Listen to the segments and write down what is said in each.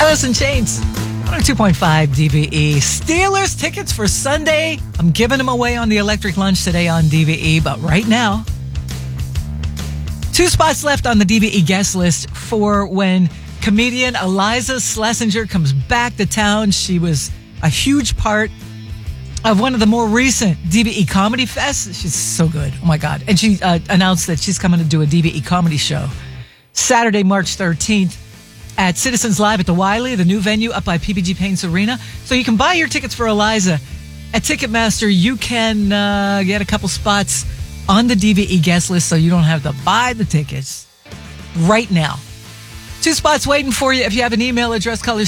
Alice in Chains, 102.5 DVE. Steelers tickets for Sunday. I'm giving them away on the Electric Lunch today on DVE, but right now, 2 spots left on the DVE guest list for when comedian Iliza Schlesinger comes back to town. She was a huge part of one of the more recent DVE Comedy Fests. She's so good. Oh, my God. And she announced that she's coming to do a DVE comedy show Saturday, March 13th at Citizens Live at the Wiley, the new venue up by PPG Paints Arena. So you can buy your tickets for Iliza at Ticketmaster. You can get a couple spots on the DVE guest list so you don't have to buy the tickets right now. 2 spots waiting for you. If you have an email address, caller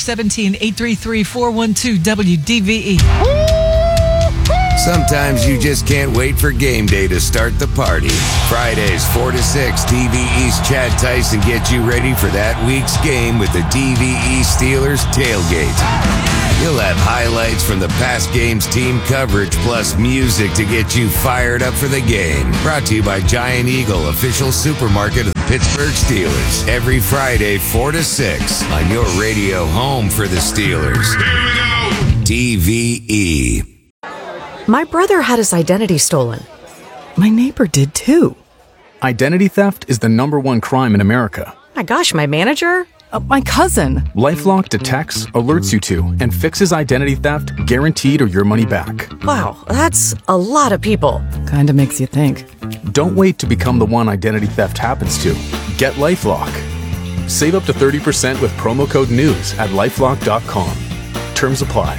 17-833-412-WDVE. Sometimes you just can't wait for game day to start the party. Fridays, 4 to 6, DVE's Chad Tyson gets you ready for that week's game with the DVE Steelers Tailgate. You'll have highlights from the past game's team coverage, plus music to get you fired up for the game. Brought to you by Giant Eagle, official supermarket of the Pittsburgh Steelers. Every Friday, 4 to 6, on your radio home for the Steelers. Here we go! DVE. My brother had his identity stolen. My neighbor did too. Identity theft is the #1 crime in America. My gosh, my manager? My cousin. LifeLock detects, alerts you to, and fixes identity theft guaranteed or your money back. Wow, that's a lot of people. Kinda makes you think. Don't wait to become the one identity theft happens to. Get LifeLock. Save up to 30% with promo code NEWS at LifeLock.com. Terms apply.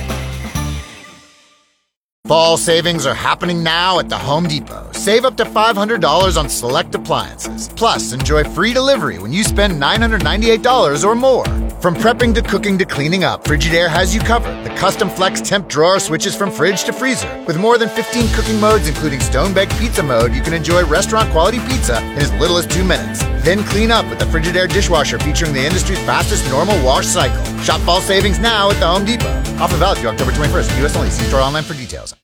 Fall savings are happening now at the Home Depot. Save up to $500 on select appliances. Plus, enjoy free delivery when you spend $998 or more. From prepping to cooking to cleaning up, Frigidaire has you covered. The custom flex temp drawer switches from fridge to freezer. With more than 15 cooking modes, including stone-baked pizza mode, you can enjoy restaurant-quality pizza in as little as 2 minutes. Then clean up with the Frigidaire dishwasher featuring the industry's fastest normal wash cycle. Shop fall savings now at the Home Depot. Offer valid through October 21st. U.S. only. See store online for details.